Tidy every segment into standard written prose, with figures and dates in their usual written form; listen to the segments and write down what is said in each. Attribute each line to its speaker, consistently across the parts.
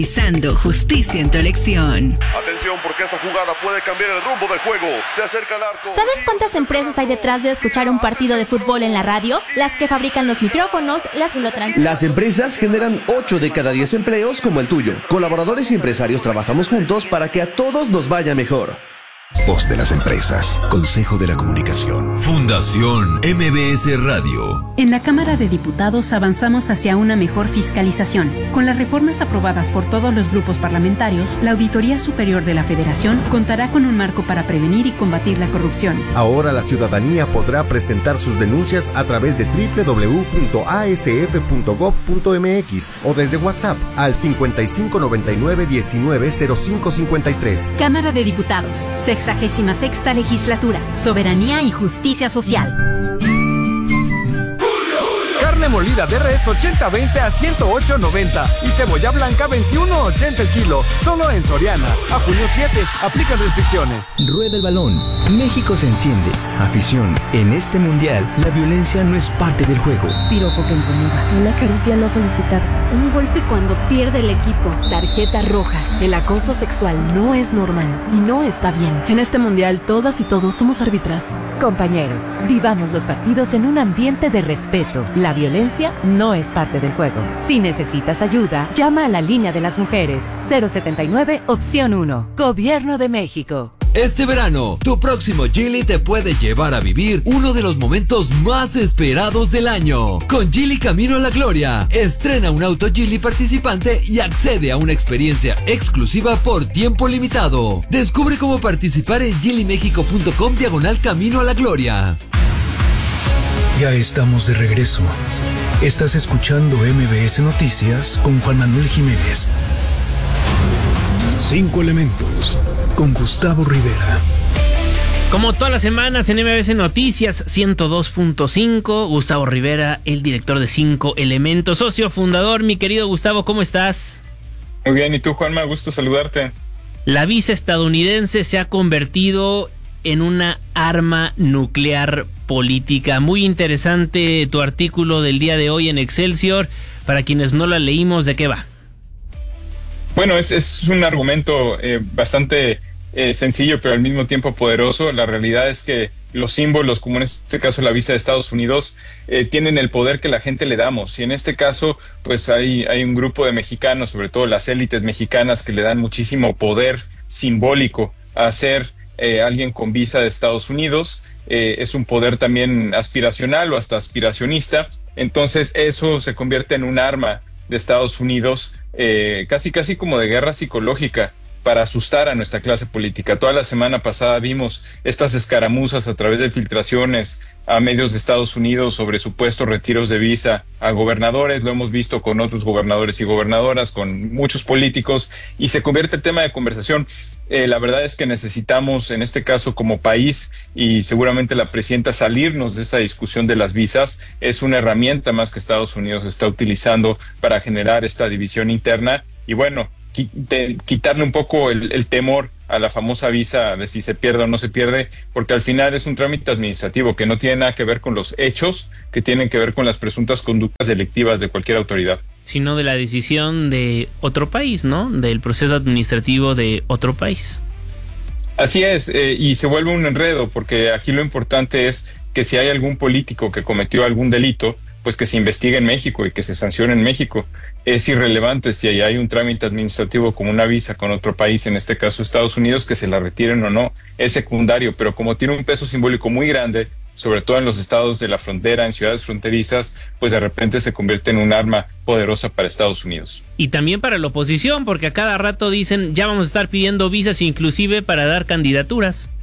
Speaker 1: Realizando justicia en tu elección.
Speaker 2: Atención, porque esta jugada puede cambiar el rumbo del juego. Se acerca al arco.
Speaker 3: ¿Sabes cuántas empresas hay detrás de escuchar un partido de fútbol en la radio? Las que fabrican los micrófonos, las que lo transmiten.
Speaker 4: Las empresas generan 8 de cada 10 empleos como el tuyo. Colaboradores y empresarios trabajamos juntos para que a todos nos vaya mejor.
Speaker 5: Voz de las empresas. Consejo de la Comunicación.
Speaker 6: Fundación MBS Radio.
Speaker 7: En la Cámara de Diputados avanzamos hacia una mejor fiscalización. Con las reformas aprobadas por todos los grupos parlamentarios, la Auditoría Superior de la Federación contará con un marco para prevenir y combatir la corrupción.
Speaker 8: Ahora la ciudadanía podrá presentar sus denuncias a través de www.asf.gov.mx o desde WhatsApp al 5599190553.
Speaker 7: Cámara de Diputados, 66ª Legislatura, Soberanía y Justicia Social.
Speaker 9: Carne molida de res 80-20 a 108.90 y cebolla blanca 21.80 el kilo, solo en Soriana. A junio 7, aplican restricciones.
Speaker 10: Rueda el balón. México se enciende. Afición, en este mundial la violencia no es parte del juego.
Speaker 11: Piropo que incomoda. Una caricia no solicitada. Un golpe cuando pierde el equipo. Tarjeta roja. El acoso sexual no es normal y no está bien.
Speaker 12: En este mundial todas y todos somos árbitras.
Speaker 13: Compañeros, vivamos los partidos en un ambiente de respeto. La violencia no es parte del juego. Si necesitas ayuda, llama a la línea de las mujeres. 079, opción 1. Gobierno de México.
Speaker 6: Este verano, tu próximo Geely te puede llevar a vivir uno de los momentos más esperados del año. Con Geely Camino a la Gloria, estrena un auto Geely participante y accede a una experiencia exclusiva por tiempo limitado. Descubre cómo participar en geelymexico.com/Camino a la Gloria.
Speaker 5: Ya estamos de regreso. Estás escuchando MBS Noticias con Juan Manuel Jiménez. 5 elementos con Gustavo Rivera.
Speaker 14: Como todas las semanas en MBS Noticias 102.5, Gustavo Rivera, el director de 5 Elementos, socio fundador. Mi querido Gustavo, ¿cómo estás?
Speaker 15: Muy bien, ¿y tú, Juanma? Gusto saludarte.
Speaker 14: La visa estadounidense se ha convertido en una arma nuclear política. Muy interesante tu artículo del día de hoy en Excelsior. Para quienes no la leímos, ¿de qué va?
Speaker 15: Bueno, es un argumento bastante sencillo, pero al mismo tiempo poderoso. La realidad es que los símbolos, como en este caso la visa de Estados Unidos, tienen el poder que la gente le damos. Y en este caso, pues hay un grupo de mexicanos, sobre todo las élites mexicanas, que le dan muchísimo poder simbólico a ser alguien con visa de Estados Unidos. Es un poder también aspiracional o hasta aspiracionista. Entonces eso se convierte en un arma de Estados Unidos, casi como de guerra psicológica, para asustar a nuestra clase política. Toda la semana pasada vimos estas escaramuzas a través de filtraciones a medios de Estados Unidos sobre supuestos retiros de visa a gobernadores. Lo hemos visto con otros gobernadores y gobernadoras, con muchos políticos, y se convierte en tema de conversación. La verdad es que necesitamos, en este caso como país, y seguramente la presidenta, salirnos de esa discusión de las visas. Es una herramienta más que Estados Unidos está utilizando para generar esta división interna. Y bueno, quitarle un poco el temor a la famosa visa de si se pierde o no se pierde, porque al final es un trámite administrativo que no tiene nada que ver con los hechos, que tienen que ver con las presuntas conductas delictivas de cualquier autoridad.
Speaker 14: Sino de la decisión de otro país, ¿no? Del proceso administrativo de otro país.
Speaker 15: Así es, y se vuelve un enredo, porque aquí lo importante es que si hay algún político que cometió algún delito, pues que se investigue en México y que se sancione en México. Es irrelevante si hay un trámite administrativo como una visa con otro país, en este caso Estados Unidos, que se la retiren o no, es secundario, pero como tiene un peso simbólico muy grande, sobre todo en los estados de la frontera, en ciudades fronterizas, pues de repente se convierte en un arma poderosa para Estados Unidos.
Speaker 14: Y también para la oposición, porque a cada rato dicen, ya vamos a estar pidiendo visas inclusive para dar candidaturas.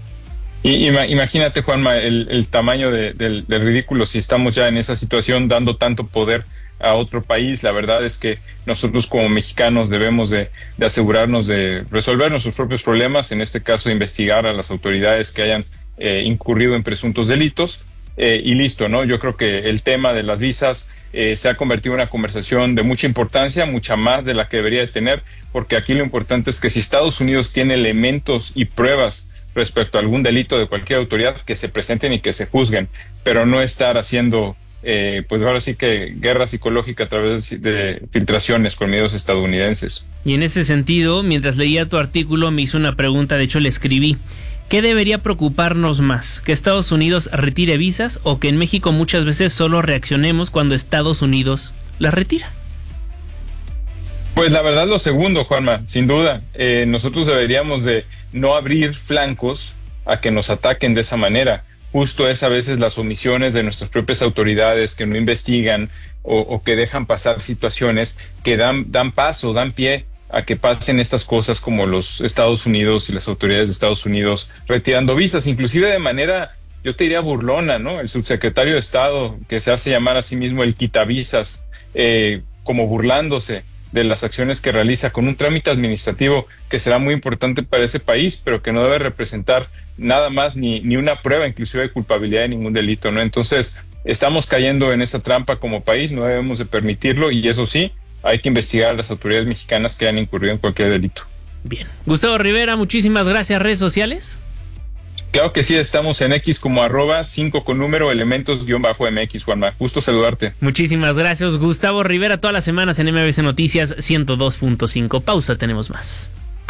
Speaker 15: Y imagínate, Juanma, el tamaño del ridículo si estamos ya en esa situación dando tanto poder a otro país. La verdad es que nosotros como mexicanos debemos de asegurarnos de resolver nuestros propios problemas, en este caso investigar a las autoridades que hayan incurrido en presuntos delitos, y listo, ¿no? Yo creo que el tema de las visas se ha convertido en una conversación de mucha importancia, mucha más de la que debería de tener, porque aquí lo importante es que si Estados Unidos tiene elementos y pruebas respecto a algún delito de cualquier autoridad, que se presenten y que se juzguen, pero no estar haciendo pues ahora sí que guerra psicológica a través de filtraciones con medios estadounidenses.
Speaker 14: Y en ese sentido, mientras leía tu artículo, me hizo una pregunta, de hecho le escribí: ¿qué debería preocuparnos más? ¿Que Estados Unidos retire visas o que en México muchas veces solo reaccionemos cuando Estados Unidos las retira?
Speaker 15: Pues la verdad lo segundo, Juanma, sin duda. Nosotros deberíamos de no abrir flancos a que nos ataquen de esa manera. Justo es a veces las omisiones de nuestras propias autoridades que no investigan o que dejan pasar situaciones que dan pie a que pasen estas cosas, como los Estados Unidos y las autoridades de Estados Unidos retirando visas, inclusive de manera, yo te diría, burlona, ¿no? El subsecretario de Estado, que se hace llamar a sí mismo el quitavisas, como burlándose de las acciones que realiza con un trámite administrativo que será muy importante para ese país, pero que no debe representar nada más ni una prueba inclusive de culpabilidad de ningún delito, ¿no? Entonces, estamos cayendo en esa trampa como país, no debemos de permitirlo, y eso sí, hay que investigar a las autoridades mexicanas que han incurrido en cualquier delito.
Speaker 14: Bien. Gustavo Rivera, muchísimas gracias. ¿Redes sociales?
Speaker 15: Claro que sí, estamos en X como @5 con número elementos_MX, Juanma. Gusto saludarte.
Speaker 14: Muchísimas gracias, Gustavo Rivera, todas las semanas en MBS Noticias 102.5. Pausa, tenemos más.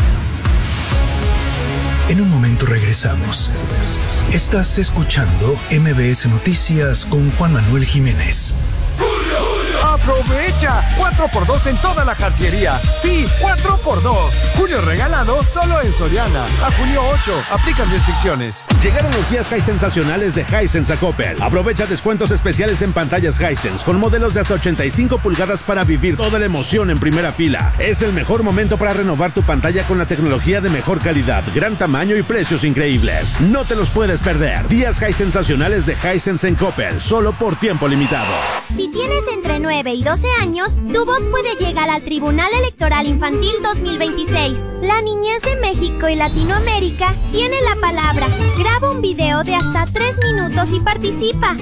Speaker 5: En un momento regresamos. Estás escuchando MBS Noticias con Juan Manuel Jiménez.
Speaker 9: ¡Aprovecha! 4x2 en toda la jarciería. Sí, 4x2. Julio regalado solo en Soriana. A junio 8. Aplican restricciones.
Speaker 8: Llegaron los días High sensacionales de Hisense a Coppel. Aprovecha descuentos especiales en pantallas Hisense con modelos de hasta 85 pulgadas para vivir toda la emoción en primera fila. Es el mejor momento para renovar tu pantalla con la tecnología de mejor calidad, gran tamaño y precios increíbles. No te los puedes perder. Días High sensacionales de Hisense en Coppel, solo por tiempo limitado.
Speaker 16: Si tienes entre 9 y 12 años, tu voz puede llegar al Tribunal Electoral Infantil 2026. La niñez de México y Latinoamérica tiene la palabra. Graba un video de hasta 3 minutos y participa.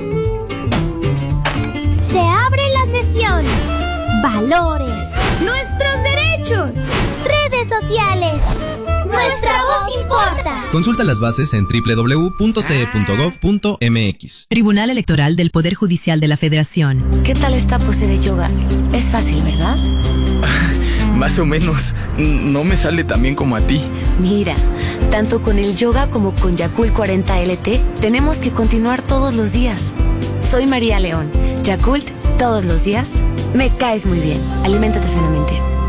Speaker 16: Se abre la sesión. Valores. Nuestros derechos. Redes sociales. Nuestra voz importa.
Speaker 17: Consulta las bases en www.te.gov.mx.
Speaker 1: Tribunal Electoral del Poder Judicial de la Federación.
Speaker 11: ¿Qué tal esta pose de yoga? Es fácil, ¿verdad?
Speaker 18: Más o menos. No me sale tan bien como a ti.
Speaker 11: Mira, tanto con el yoga como con Yakult 40 LT, tenemos que continuar todos los días. Soy María León. Yakult, todos los días. Me caes muy bien. Aliméntate sanamente.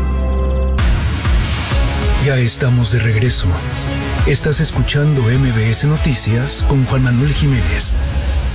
Speaker 5: Ya estamos de regreso. Estás escuchando MBS Noticias con Juan Manuel Jiménez.